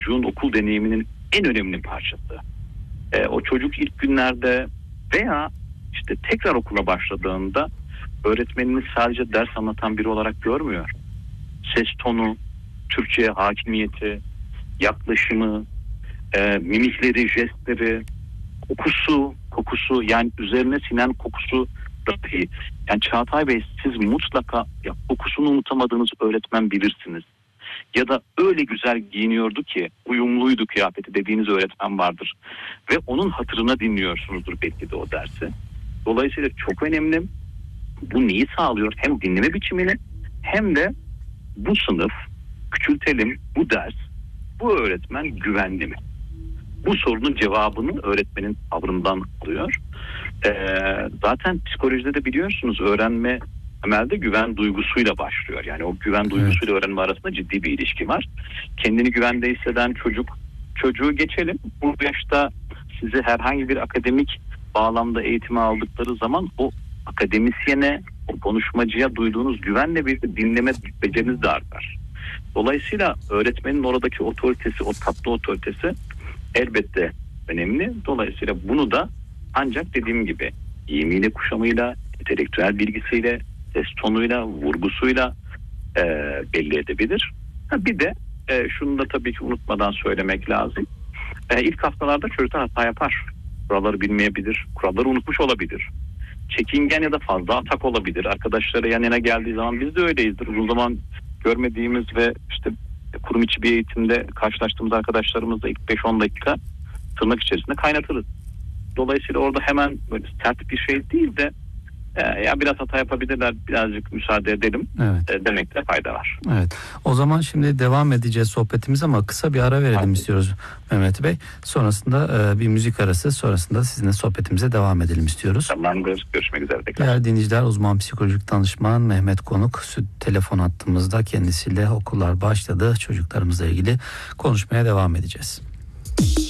çocuğun okul deneyiminin en önemli parçası. O çocuk ilk günlerde veya işte tekrar okula başladığında öğretmenini sadece ders anlatan biri olarak görmüyor. Ses tonu, Türkçe'ye hakimiyeti, yaklaşımı, mimikleri, jestleri, kokusu, yani üzerine sinen kokusu dahi. Yani Çağatay Bey, siz mutlaka kokusunu unutamadığınız öğretmen bilirsiniz. Ya da öyle güzel giyiniyordu ki, uyumluydu kıyafeti dediğiniz öğretmen vardır. Ve onun hatırına dinliyorsunuzdur belki de o dersi. Dolayısıyla çok önemli. Bu neyi sağlıyor? Hem dinleme biçimini hem de bu sınıf, küçültelim, bu ders, bu öğretmen güvenli mi? Bu sorunun cevabını öğretmenin tavrından alıyor. Zaten psikolojide de biliyorsunuz öğrenme temelde güven duygusuyla başlıyor. Yani o güven duygusuyla öğrenme arasında ciddi bir ilişki var. Kendini güvende hisseden çocuğu geçelim. Bu yaşta sizi herhangi bir akademik bağlamda eğitimi aldıkları zaman o akademisyene, o konuşmacıya duyduğunuz güvenle birlikte dinleme beceriniz de artar. Dolayısıyla öğretmenin oradaki otoritesi, o tatlı otoritesi elbette önemli. Dolayısıyla bunu da ancak dediğim gibi giyimiyle, kuşamıyla, entelektüel bilgisiyle, ses tonuyla, vurgusuyla belli edebilir. Bir de şunu da tabii ki unutmadan söylemek lazım. İlk haftalarda çocuklar hata yapar. Kuralları bilmeyebilir, kuralları unutmuş olabilir. Çekingen ya da fazla atak olabilir. Arkadaşları yan yana geldiği zaman biz de öyleyizdir. Uzun zaman görmediğimiz ve işte kurum içi bir eğitimde karşılaştığımız arkadaşlarımızla ilk 5-10 dakika tırnak içerisinde kaynatırız. Dolayısıyla orada hemen böyle sert bir şey değil de ya biraz hata yapabilirler, birazcık müsaade edelim demekte fayda var. Evet. O zaman şimdi devam edeceğiz sohbetimiz ama kısa bir ara verelim istiyoruz Mehmet Bey. Sonrasında bir müzik arası, sonrasında sizinle sohbetimize devam edelim istiyoruz. Tamamdır. Görüşmek üzere tekrar. Değerli dinleyiciler, uzman psikolojik danışman Mehmet Konuk telefon hattımızda, kendisiyle okullar başladı. Çocuklarımızla ilgili konuşmaya devam edeceğiz.